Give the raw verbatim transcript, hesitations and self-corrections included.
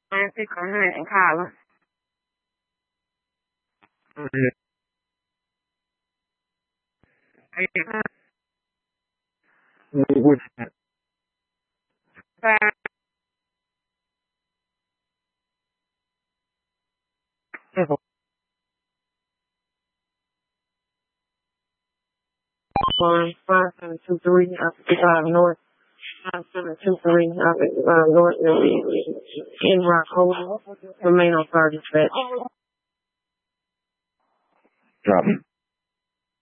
Atlantic or Hunt and Collins. Okay. What's that? Five. One five seven two three uh, fifty-five North. Five seven two three uh, fifty-five North. In Rockhold. Remain on target. Drop.